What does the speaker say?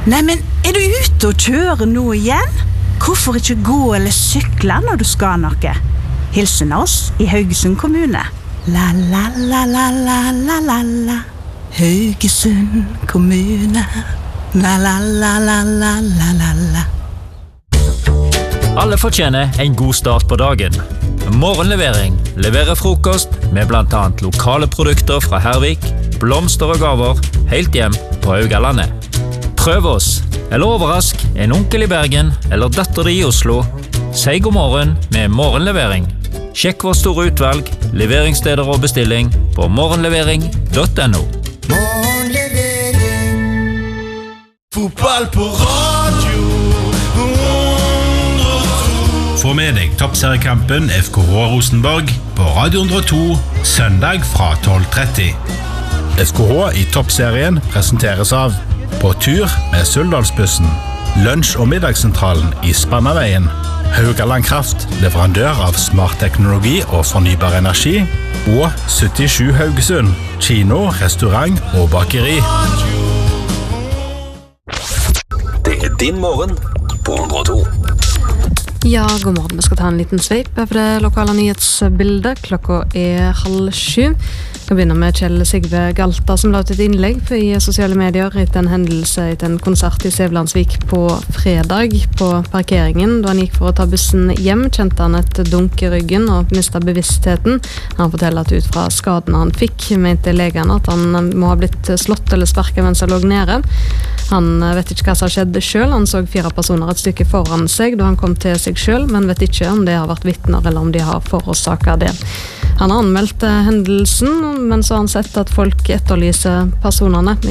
Nei, men du ute og kjører nå igjen? Hvorfor ikke gå eller sykle når du skal noe? Hilsen oss I Haugesund kommune. La la la la la la la la. Haugesund kommune. La la la la la la la la. Alle fortjener en god start på dagen. Morgenlevering leverer frokost med blant annet lokale produkter fra Hervik, blomster og gaver, helt hjem på Haugalandet. Prøv oss, eller overrask en onkel I Bergen eller datter I Oslo. Si god morgen med morgenlevering. Sjekk vår store utvalg, leveringssteder og bestilling på morgenlevering.no. Morgenlevering. Fotball på radio. Få med deg toppseriekampen FKH Rosenborg på Radio 102 søndag fra 12:30. FKH I toppserien presenteres av På tur med Suldalsbussen, lunsj- og middagssentralen I Spannaveien, Haugaland Kraft, leverandør av smart teknologi og fornybar energi, og 77 Haugesund, kino, restaurant og bakeri. Det din morgen på 102. Ja, god morgen. Vi skal ta en liten sveip for det lokale nyhetsbildet. Klokka 6:30. Vi begynner med Kjell Sigve Galta som la ut et innlegg I sosiale medier etter en hendelse etter en konsert I Sevlandsvik på fredag. På parkeringen, da han gikk for å ta bussen hjem, kjente han et dunk I ryggen og mistet bevisstheten. Han forteller at ut fra skadene han fikk, mente legene at han må ha blitt slått eller sparket mens han lå nede. Han vet ikke hva som skjedde selv. Han så 4 personer et stykke foran seg da han kom til seg selv, men vet ikke om det har vært vittner eller om de har forårsaket det. Han har anmeldt hendelsen, men så har han sett at folk etterlyser personene